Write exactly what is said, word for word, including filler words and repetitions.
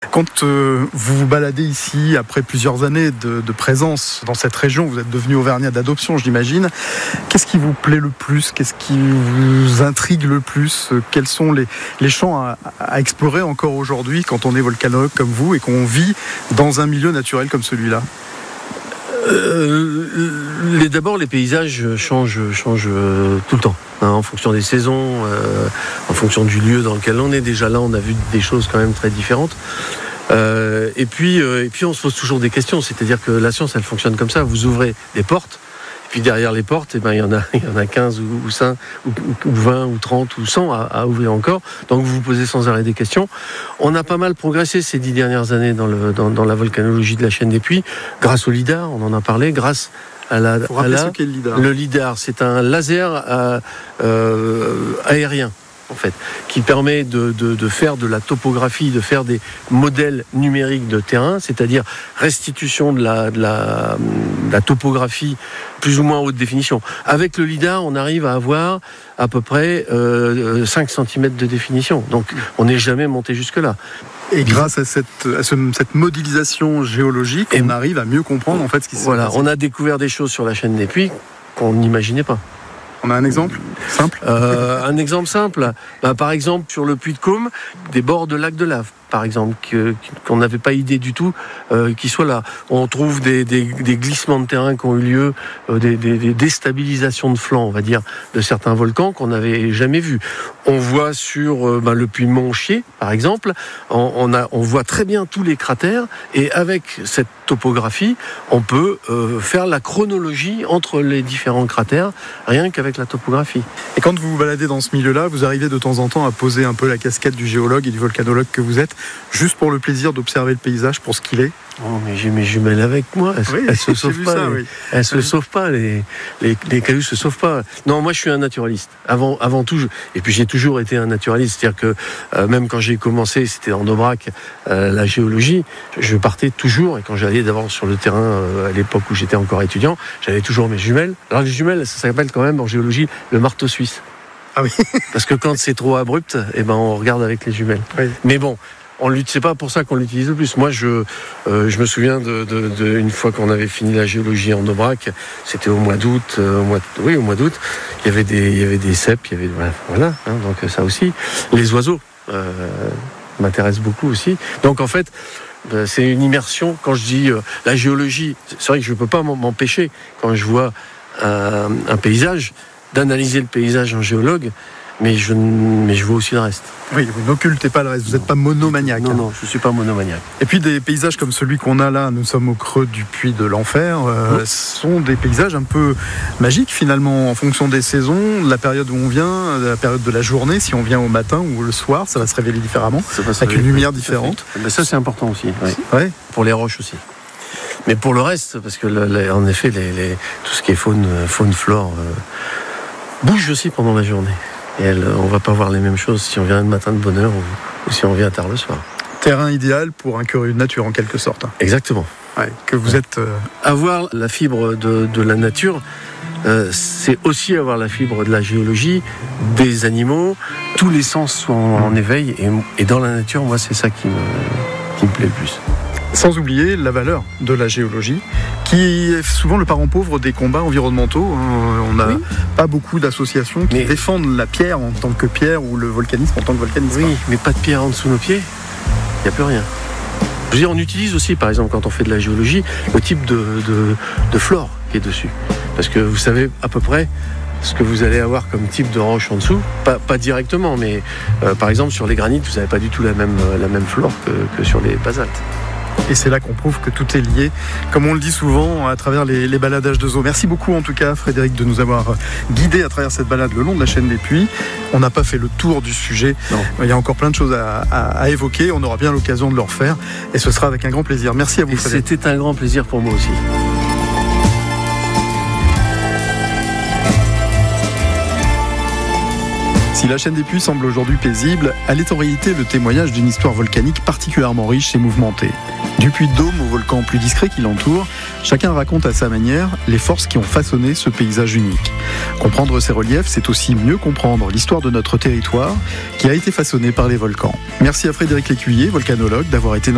Quand euh, vous vous baladez ici, après plusieurs années de, de présence dans cette région, vous êtes devenu auvergnat d'adoption, j'imagine. Qu'est-ce qui vous plaît le plus? Qu'est-ce qui vous intrigue le plus? Quels sont les, les champs à, à explorer encore aujourd'hui quand on est volcanologue comme vous et qu'on vit dans un milieu naturel comme celui-là? Euh, les, d'abord, les paysages changent, changent euh, tout le temps, hein, en fonction des saisons, euh, en fonction du lieu dans lequel on est. Déjà là, on a vu des choses quand même très différentes. Euh, et puis, euh, et puis, on se pose toujours des questions. C'est-à-dire que la science, elle fonctionne comme ça. Vous ouvrez des portes. Puis derrière les portes, eh ben, il y en a, il y en a quinze ou, ou cinq, ou, ou vingt, ou trente, ou cent à, à ouvrir encore. Donc vous vous posez sans arrêt des questions. On a pas mal progressé ces dix dernières années dans, le, dans, dans la volcanologie de la chaîne des Puys, grâce au lidar, on en a parlé, grâce à la... Pour rappeler à la ce qu'est le lidar. Le lidar, c'est un laser à, euh, aérien, en fait, qui permet de, de, de faire de la topographie, de faire des modèles numériques de terrain, c'est-à-dire restitution de la, de la, de la topographie plus ou moins haute définition. Avec le lidar, on arrive à avoir à peu près euh, cinq centimètres de définition. Donc, on n'est jamais monté jusque-là. Et grâce à cette, à ce, cette modélisation géologique, et on arrive à mieux comprendre en fait ce qui se voilà, passe. On a découvert des choses sur la chaîne des Puys qu'on n'imaginait pas. On a un exemple simple euh, Un exemple simple, bah, par exemple sur le Puy de Côme, des bords de lac de lave, par exemple, que, qu'on n'avait pas idée du tout euh, qu'ils soient là. On trouve des, des, des glissements de terrain qui ont eu lieu, euh, des, des, des déstabilisations de flancs, on va dire, de certains volcans qu'on n'avait jamais vus. On voit sur euh, bah, le Puy de Montchier, par exemple, on, on, a, on voit très bien tous les cratères, et avec cette topographie, on peut euh, faire la chronologie entre les différents cratères, rien qu'avec la topographie. Et quand vous vous baladez dans ce milieu-là, vous arrivez de temps en temps à poser un peu la casquette du géologue et du volcanologue que vous êtes, juste pour le plaisir d'observer le paysage pour ce qu'il est? Oh, mais j'ai mes jumelles avec moi, elles, oui, elles se sauvent pas, ça, les, oui. elles se sauvent pas, les, les, les cailloux se sauvent pas. Non, moi je suis un naturaliste. Avant, avant tout, je, et puis j'ai toujours été un naturaliste, c'est-à-dire que euh, même quand j'ai commencé, c'était en Aubrac, euh, la géologie, je partais toujours, et quand j'allais d'abord sur le terrain euh, à l'époque où j'étais encore étudiant, j'avais toujours mes jumelles. Alors les jumelles, ça s'appelle quand même en géologie le marteau suisse. Ah oui. Parce que quand c'est trop abrupt, eh ben on regarde avec les jumelles. Oui. Mais bon. On c'est pas pour ça qu'on l'utilise le plus. Moi, je, euh, je me souviens de, de, de une fois qu'on avait fini la géologie en Aubrac, c'était au mois d'août, euh, au mois, oui, au mois d'août. Il y avait des, il y avait des cèpes, il y avait, voilà, hein, donc ça aussi. Les oiseaux euh, m'intéressent beaucoup aussi. Donc en fait, euh, c'est une immersion. Quand je dis euh, la géologie, c'est vrai que je peux pas m'empêcher quand je vois un, un paysage d'analyser le paysage en géologue. Mais je, mais je vois aussi le reste. Oui, vous n'occultez pas le reste, vous n'êtes pas monomaniaque. Non, non, je ne suis pas monomaniaque. Et puis des paysages comme celui qu'on a là, nous sommes au creux du puits de l'enfer, euh, mmh. sont des paysages un peu magiques finalement, en fonction des saisons, de la période où on vient, de la période de la journée, si on vient au matin ou le soir, ça va se révéler différemment, avec une lumière différente. Ben ça c'est important aussi, oui. Ouais. Pour les roches aussi. Mais pour le reste, parce que le, le, en effet, les, les, tout ce qui est faune, faune flore, euh, bouge aussi pendant la journée. Et elle, on ne va pas voir les mêmes choses si on vient le matin de bonne heure ou, ou si on vient tard le soir. Terrain idéal pour un curieux de nature en quelque sorte. Exactement. Ouais, que vous êtes... Euh... Avoir la fibre de, de la nature, euh, c'est aussi avoir la fibre de la géologie, des animaux. Tous les sens sont en éveil et, et dans la nature, moi, c'est ça qui me, qui me plaît le plus. Sans oublier la valeur de la géologie, qui est souvent le parent pauvre des combats environnementaux. On n'a oui. pas beaucoup d'associations qui mais... défendent la pierre en tant que pierre ou le volcanisme en tant que volcanisme. Oui, mais pas de pierre en dessous de nos pieds, il n'y a plus rien. Je veux dire, on utilise aussi, par exemple, quand on fait de la géologie, le type de, de, de flore qui est dessus. Parce que vous savez à peu près ce que vous allez avoir comme type de roche en dessous, pas, pas directement, mais euh, par exemple sur les granites, vous n'avez pas du tout la même, la même flore que, que sur les basaltes. Et c'est là qu'on prouve que tout est lié, comme on le dit souvent, à travers les, les baladages de zoo. Merci beaucoup en tout cas Frédéric de nous avoir guidés à travers cette balade le long de la chaîne des Puys. On n'a pas fait le tour du sujet, non. Il y a encore plein de choses à, à, à évoquer, on aura bien l'occasion de le refaire et ce sera avec un grand plaisir. Merci à vous et Frédéric. C'était un grand plaisir pour moi aussi. Si la chaîne des Puys semble aujourd'hui paisible, elle est en réalité le témoignage d'une histoire volcanique particulièrement riche et mouvementée. Du Puy de Dôme au volcan plus discret qui l'entoure, chacun raconte à sa manière les forces qui ont façonné ce paysage unique. Comprendre ces reliefs, c'est aussi mieux comprendre l'histoire de notre territoire qui a été façonnée par les volcans. Merci à Frédéric Lécuyer, volcanologue, d'avoir été